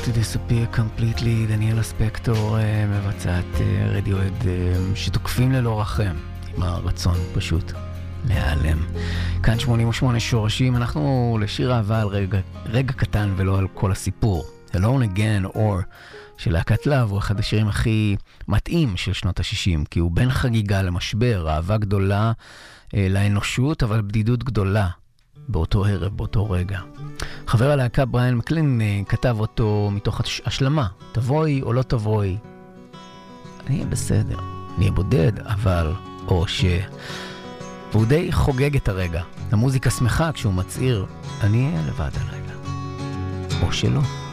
to disappear completely, דניאלה ספקטור מבצעת רדיואד שתוקפים ללא רחם עם הרצון פשוט להיעלם. כאן 88 שורשים, אנחנו לשיר אהבה על רגע קטן ולא על כל הסיפור. Alone Again or של להקת להב הוא אחד השירים הכי מתאים של שנות ה-60, כי הוא בין חגיגה למשבר, אהבה גדולה לאנושות, אבל בדידות גדולה באותו ערב, באותו רגע. חבר הלהקה בריאן מקלין כתב אותו מתוך השלמה, תבואי או לא תבואי, אני אהיה בסדר, אני אהיה בודד, אבל או ש... והוא די חוגג את הרגע. המוזיקה שמחה כשהוא מצעיר, אני אהיה לבד הרגע. או שלא.